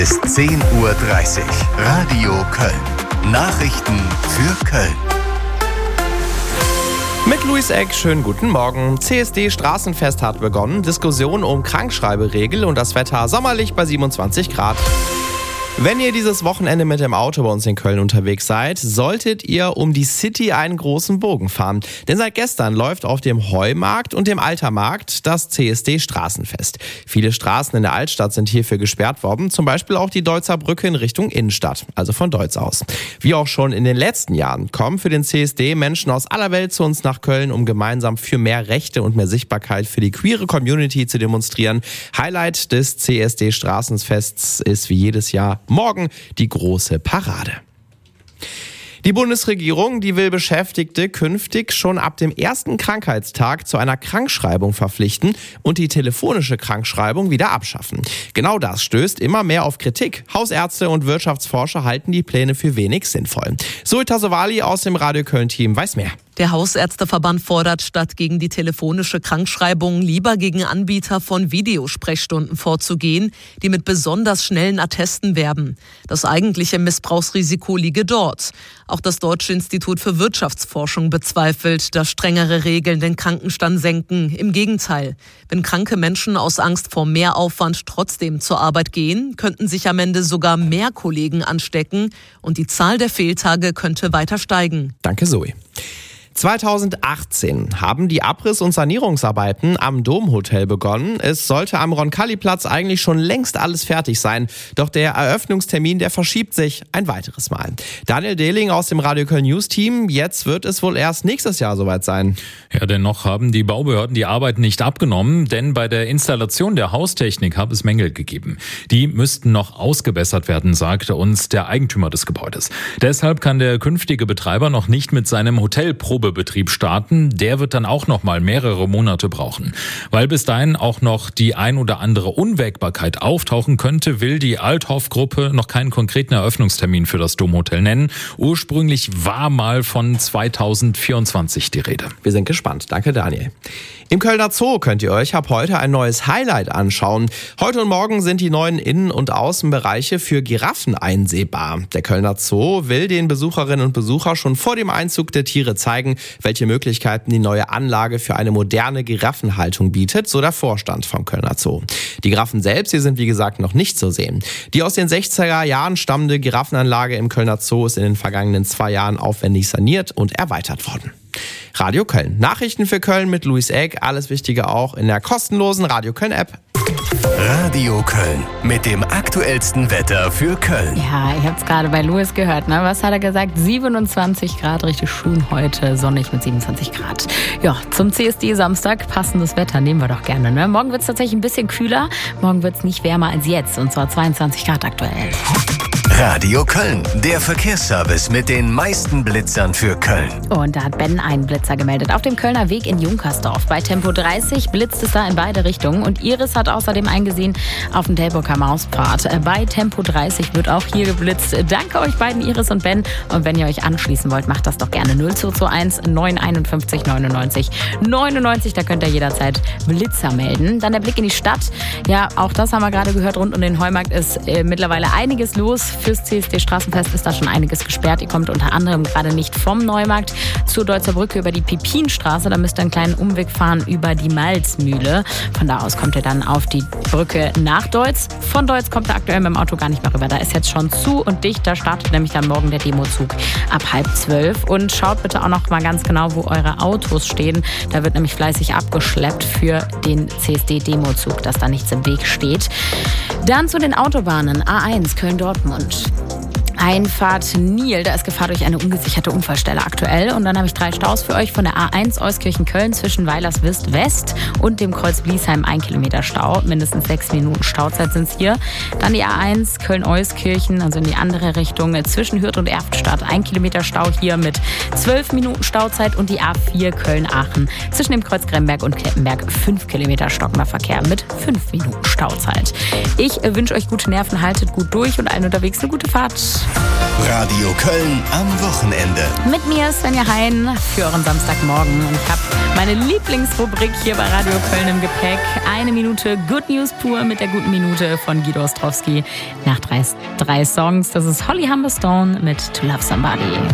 Ist 10:30 Uhr. Radio Köln. Nachrichten für Köln. Mit Luis Eck, schönen guten Morgen. CSD-Straßenfest hat begonnen. Diskussion um Krankschreiberegel und das Wetter sommerlich bei 27 Grad. Wenn ihr dieses Wochenende mit dem Auto bei uns in Köln unterwegs seid, solltet ihr um die City einen großen Bogen fahren. Denn seit gestern läuft auf dem Heumarkt und dem Altermarkt das CSD-Straßenfest. Viele Straßen in der Altstadt sind hierfür gesperrt worden, zum Beispiel auch die Deutzer Brücke in Richtung Innenstadt, also von Deutz aus. Wie auch schon in den letzten Jahren kommen für den CSD Menschen aus aller Welt zu uns nach Köln, um gemeinsam für mehr Rechte und mehr Sichtbarkeit für die queere Community zu demonstrieren. Highlight des CSD-Straßenfests ist wie jedes Jahr morgen die große Parade. Die Bundesregierung, die will Beschäftigte künftig schon ab dem ersten Krankheitstag zu einer Krankschreibung verpflichten und die telefonische Krankschreibung wieder abschaffen. Genau das stößt immer mehr auf Kritik. Hausärzte und Wirtschaftsforscher halten die Pläne für wenig sinnvoll. Zoe Tassovali aus dem Radio Köln-Team weiß mehr. Der Hausärzteverband fordert, statt gegen die telefonische Krankschreibung lieber gegen Anbieter von Videosprechstunden vorzugehen, die mit besonders schnellen Attesten werben. Das eigentliche Missbrauchsrisiko liege dort. Auch das Deutsche Institut für Wirtschaftsforschung bezweifelt, dass strengere Regeln den Krankenstand senken. Im Gegenteil. Wenn kranke Menschen aus Angst vor Mehraufwand trotzdem zur Arbeit gehen, könnten sich am Ende sogar mehr Kollegen anstecken und die Zahl der Fehltage könnte weiter steigen. Danke, Zoe. 2018 haben die Abriss- und Sanierungsarbeiten am Domhotel begonnen. Es sollte am Roncalli-Platz eigentlich schon längst alles fertig sein. Doch der Eröffnungstermin, der verschiebt sich ein weiteres Mal. Daniel Dehling aus dem Radio Köln News Team. Jetzt wird es wohl erst nächstes Jahr soweit sein. Ja, dennoch haben die Baubehörden die Arbeit nicht abgenommen, denn bei der Installation der Haustechnik hat es Mängel gegeben. Die müssten noch ausgebessert werden, sagte uns der Eigentümer des Gebäudes. Deshalb kann der künftige Betreiber noch nicht mit seinem Hotelprobebetrieb starten. Der wird dann auch noch mal mehrere Monate brauchen. Weil bis dahin auch noch die ein oder andere Unwägbarkeit auftauchen könnte, will die Althoff-Gruppe noch keinen konkreten Eröffnungstermin für das Domhotel nennen. Ursprünglich war mal von 2024 die Rede. Wir sind gespannt. Danke, Daniel. Im Kölner Zoo könnt ihr euch ab heute ein neues Highlight anschauen. Heute und morgen sind die neuen Innen- und Außenbereiche für Giraffen einsehbar. Der Kölner Zoo will den Besucherinnen und Besuchern schon vor dem Einzug der Tiere zeigen, welche Möglichkeiten die neue Anlage für eine moderne Giraffenhaltung bietet, so der Vorstand vom Kölner Zoo. Die Giraffen selbst, die sind wie gesagt noch nicht zu sehen. Die aus den 60er Jahren stammende Giraffenanlage im Kölner Zoo ist in den vergangenen 2 Jahren aufwendig saniert und erweitert worden. Radio Köln. Nachrichten für Köln mit Luis Eck. Alles Wichtige auch in der kostenlosen Radio Köln App. Radio Köln mit dem aktuellsten Wetter für Köln. Ja, ihr habt es gerade bei Luis gehört, ne? Was hat er gesagt? 27 Grad, richtig schön heute, sonnig mit 27 Grad. Ja, zum CSD-Samstag passendes Wetter nehmen wir doch gerne, ne? Morgen wird es tatsächlich ein bisschen kühler, morgen wird es nicht wärmer als jetzt, und zwar 22 Grad aktuell. Radio Köln, der Verkehrsservice mit den meisten Blitzern für Köln. Und da hat Ben einen Blitzer gemeldet. Auf dem Kölner Weg in Junkersdorf. Bei Tempo 30 blitzt es da in beide Richtungen. Und Iris hat außerdem eingesehen auf dem Delbrücker Mauspfad. Bei Tempo 30 wird auch hier geblitzt. Danke euch beiden, Iris und Ben. Und wenn ihr euch anschließen wollt, macht das doch gerne. 0221 951 99 99. Da könnt ihr jederzeit Blitzer melden. Dann der Blick in die Stadt. Ja, auch das haben wir gerade gehört. Rund um den Heumarkt ist mittlerweile einiges los. Fürs CSD-Straßenfest ist da schon einiges gesperrt. Ihr kommt unter anderem gerade nicht vom Neumarkt zur Deutzer Brücke über die Pipinstraße. Da müsst ihr einen kleinen Umweg fahren über die Malzmühle. Von da aus kommt ihr dann auf die Brücke nach Deutz. Von Deutz kommt ihr aktuell mit dem Auto gar nicht mehr rüber. Da ist jetzt schon zu und dicht. Da startet nämlich dann morgen der Demozug ab 11:30. Und schaut bitte auch noch mal ganz genau, wo eure Autos stehen. Da wird nämlich fleißig abgeschleppt für den CSD-Demozug, dass da nichts im Weg steht. Dann zu den Autobahnen. A1 Köln-Dortmund. Einfahrt Nil, da ist Gefahr durch eine ungesicherte Unfallstelle aktuell. Und dann habe ich 3 Staus für euch von der A1 Euskirchen-Köln zwischen Weilerswist West und dem Kreuz Bliesheim. 1 Kilometer Stau, mindestens 6 Minuten Stauzeit sind es hier. Dann die A1 Köln-Euskirchen, also in die andere Richtung, zwischen Hürth und Erftstadt. 1 Kilometer Stau hier mit 12 Minuten Stauzeit. Und die A4 Köln-Aachen zwischen dem Kreuz Gremberg und Kleppenberg. 5 Kilometer stockender Verkehr mit 5 Minuten Stauzeit. Ich wünsche euch gute Nerven, haltet gut durch und allen unterwegs eine gute Fahrt. Radio Köln am Wochenende. Mit mir Svenja Hein für euren Samstagmorgen. Und ich habe meine Lieblingsrubrik hier bei Radio Köln im Gepäck. 1 Minute Good News pur mit der guten Minute von Guido Ostrowski. Nach drei Songs. Das ist Holly Humberstone mit To Love Somebody.